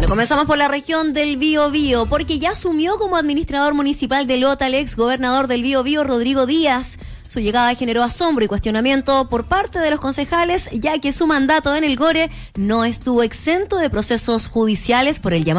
Comenzamos por la región del Biobío, porque ya asumió como administrador municipal de Lota el ex gobernador del Biobío, Rodrigo Díaz. Su llegada generó asombro y cuestionamiento por parte de los concejales, ya que su mandato en el GORE no estuvo exento de procesos judiciales por el llamado